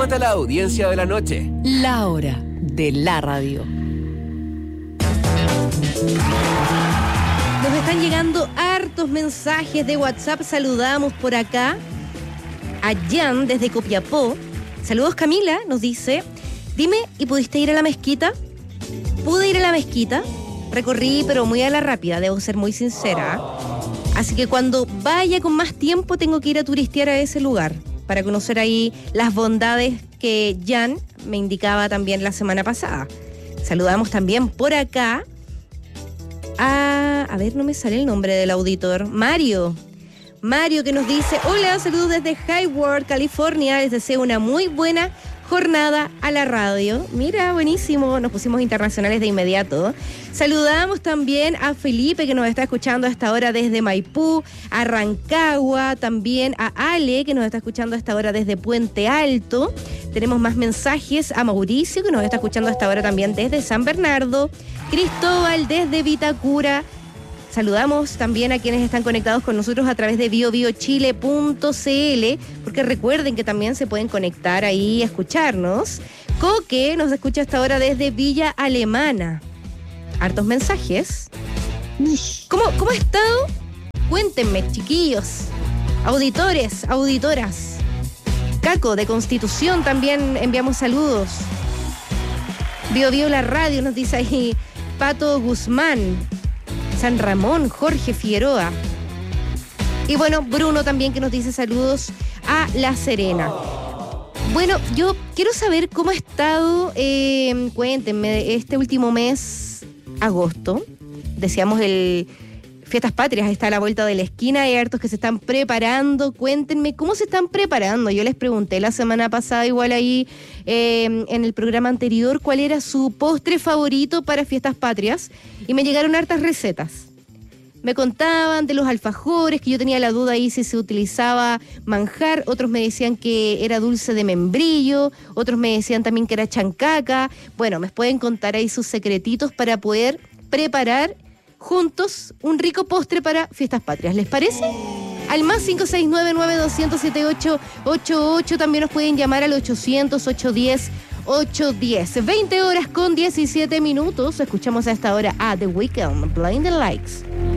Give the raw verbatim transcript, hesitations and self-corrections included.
Súmate a la audiencia de la noche. La hora de la radio. Nos están llegando hartos mensajes de WhatsApp. Saludamos por acá a Jan desde Copiapó. Saludos, Camila, nos dice: dime, ¿y pudiste ir a la mezquita? Pude ir a la mezquita, recorrí pero muy a la rápida, debo ser muy sincera. Así que cuando vaya con más tiempo tengo que ir a turistear a ese lugar para conocer ahí las bondades que Jan me indicaba también la semana pasada. Saludamos también por acá a... A ver, no me sale el nombre del auditor. Mario. Mario, que nos dice: hola, saludos desde Hayward, California. Les deseo una muy buena jornada a la radio. Mira, buenísimo. Nos pusimos internacionales de inmediato. Saludamos también a Felipe, que nos está escuchando a esta hora desde Maipú, a Rancagua, también a Ale, que nos está escuchando a esta hora desde Puente Alto. Tenemos más mensajes a Mauricio, que nos está escuchando a esta hora también desde San Bernardo, Cristóbal desde Vitacura. Saludamos también a quienes están conectados con nosotros a través de bio bio chile punto c l, porque recuerden que también se pueden conectar ahí a escucharnos. Coque nos escucha hasta ahora desde Villa Alemana. Hartos mensajes. ¿Cómo, cómo ha estado? Cuéntenme, chiquillos, auditores, auditoras. Caco de Constitución también enviamos saludos. Bio Bio la radio nos dice ahí Pato Guzmán. San Ramón, Jorge Figueroa. Y bueno, Bruno también, que nos dice saludos a La Serena. Bueno, yo quiero saber cómo ha estado, eh, cuéntenme, este último mes, agosto. Decíamos el Fiestas Patrias está a la vuelta de la esquina, hay hartos que se están preparando. Cuéntenme cómo se están preparando. Yo les pregunté la semana pasada, igual ahí eh, en el programa anterior, cuál era su postre favorito para Fiestas Patrias, y me llegaron hartas recetas. Me contaban de los alfajores, que yo tenía la duda ahí si se utilizaba manjar. Otros me decían que era dulce de membrillo, otros me decían también que era chancaca. Bueno, me pueden contar ahí sus secretitos para poder preparar juntos un rico postre para Fiestas Patrias. ¿Les parece? Al más cinco seis nueve nueve dos cero siete siete ocho ocho ocho. También nos pueden llamar al ochocientos, ochocientos diez, ochocientos diez. veinte horas con diecisiete minutos. Escuchamos a esta hora a The Weeknd, Blinding Lights.